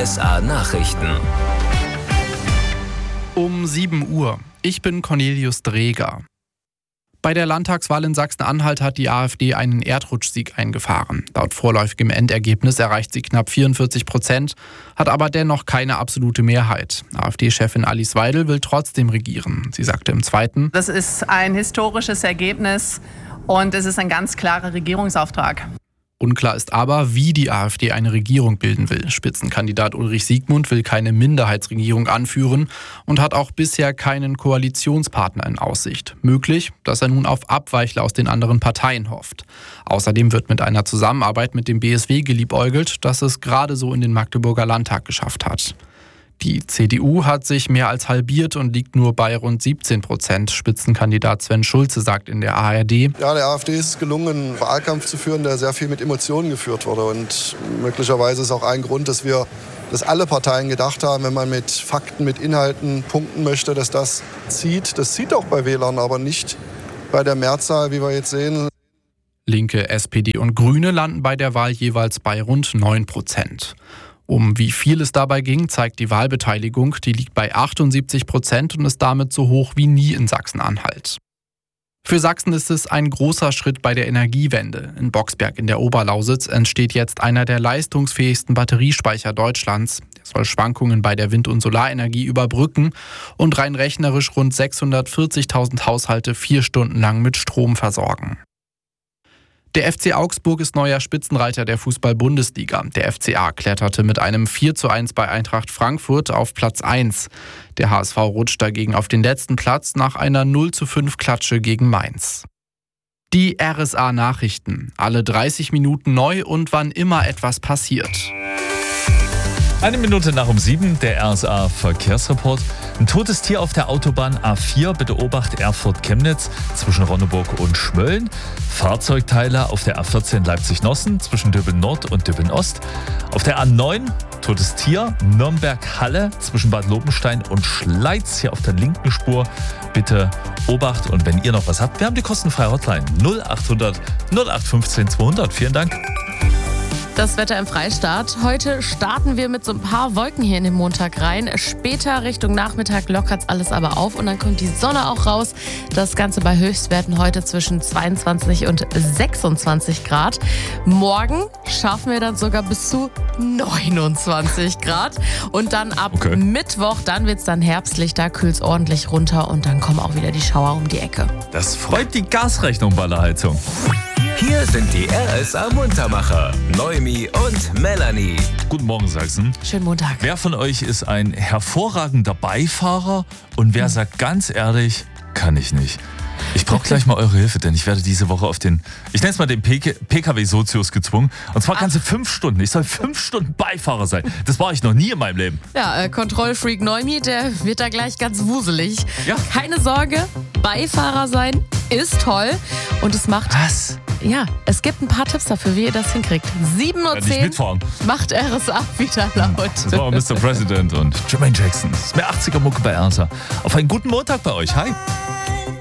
RSA Nachrichten. Um 7 Uhr. Ich bin Cornelius Dreger. Bei der Landtagswahl in Sachsen-Anhalt hat die AfD einen Erdrutschsieg eingefahren. Laut vorläufigem Endergebnis erreicht sie knapp 44%, hat aber dennoch keine absolute Mehrheit. AfD-Chefin Alice Weidel will trotzdem regieren. Sie sagte im Zweiten: Das ist ein historisches Ergebnis und es ist ein ganz klarer Regierungsauftrag. Unklar ist aber, wie die AfD eine Regierung bilden will. Spitzenkandidat Ulrich Siegmund will keine Minderheitsregierung anführen und hat auch bisher keinen Koalitionspartner in Aussicht. Möglich, dass er nun auf Abweichler aus den anderen Parteien hofft. Außerdem wird mit einer Zusammenarbeit mit dem BSW geliebäugelt, das es gerade so in den Magdeburger Landtag geschafft hat. Die CDU hat sich mehr als halbiert und liegt nur bei rund 17%. Spitzenkandidat Sven Schulze sagt in der ARD: Ja, der AfD ist es gelungen, einen Wahlkampf zu führen, der sehr viel mit Emotionen geführt wurde. Und möglicherweise ist auch ein Grund, dass alle Parteien gedacht haben, wenn man mit Fakten, mit Inhalten punkten möchte, dass das zieht. Das zieht auch bei Wählern, aber nicht bei der Mehrzahl, wie wir jetzt sehen. Linke, SPD und Grüne landen bei der Wahl jeweils bei rund 9%. Um wie viel es dabei ging, zeigt die Wahlbeteiligung. Die liegt bei 78% und ist damit so hoch wie nie in Sachsen-Anhalt. Für Sachsen ist es ein großer Schritt bei der Energiewende. In Boxberg in der Oberlausitz entsteht jetzt einer der leistungsfähigsten Batteriespeicher Deutschlands. Der soll Schwankungen bei der Wind- und Solarenergie überbrücken und rein rechnerisch rund 640.000 Haushalte 4 Stunden lang mit Strom versorgen. Der FC Augsburg ist neuer Spitzenreiter der Fußball-Bundesliga. Der FCA kletterte mit einem 4:1 bei Eintracht Frankfurt auf Platz 1. Der HSV rutscht dagegen auf den letzten Platz nach einer 0:5 Klatsche gegen Mainz. Die RSA Nachrichten. Alle 30 Minuten neu und wann immer etwas passiert. 1 Minute nach um 7, der RSA Verkehrsreport. Ein totes Tier auf der Autobahn A4, bitte Obacht Erfurt-Chemnitz zwischen Ronneburg und Schmölln. Fahrzeugteile auf der A14 Leipzig-Nossen zwischen Döbeln-Nord und Döbeln-Ost. Auf der A9 totes Tier Nürnberg-Halle zwischen Bad Lobenstein und Schleiz hier auf der linken Spur. Bitte Obacht, und wenn ihr noch was habt, wir haben die kostenfreie Hotline 0800 0815 200. Vielen Dank. Das Wetter im Freistaat. Heute starten wir mit so ein paar Wolken hier in den Montag rein. Später Richtung Nachmittag lockert alles aber auf und dann kommt die Sonne auch raus. Das Ganze bei Höchstwerten heute zwischen 22 und 26 Grad. Morgen schaffen wir dann sogar bis zu 29 Grad. Und dann ab Mittwoch, dann wird es dann herbstlich, da kühlt es ordentlich runter und dann kommen auch wieder die Schauer um die Ecke. Das freut die Gasrechnung bei der Heizung. Hier sind die RSA Muntermacher, Noemi und Melanie. Guten Morgen, Sachsen. Schönen Montag. Wer von euch ist ein hervorragender Beifahrer und wer sagt ganz ehrlich, kann ich nicht? Ich brauche gleich mal eure Hilfe, denn ich werde diese Woche auf den, ich nenne es mal den PKW-Sozius gezwungen. Und zwar ganze 5 Stunden. Ich soll 5 Stunden Beifahrer sein. Das war ich noch nie in meinem Leben. Ja, Kontrollfreak Noemi, der wird da gleich ganz wuselig. Ja. Keine Sorge, Beifahrer sein ist toll und es macht... Was? Ja, es gibt ein paar Tipps dafür, wie ihr das hinkriegt. 7:10 Uhr macht RSA wieder laut. Das war Mr. President und Jermaine Jackson. Das ist mehr 80er Mucke bei RSA. Auf einen guten Montag bei euch. Hi.